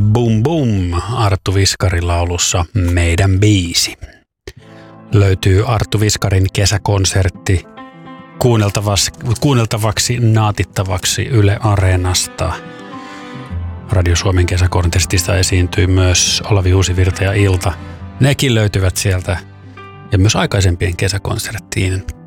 Boom Boom Arttu Viskarin laulussa Meidän biisi. Löytyy Arttu Viskarin kesäkonsertti kuunneltavaksi, naatittavaksi Yle Areenasta. Radio Suomen kesäkonsertista esiintyy myös Olavi Uusivirta ja Ilta. Nekin löytyvät sieltä ja myös aikaisempien kesäkonserttien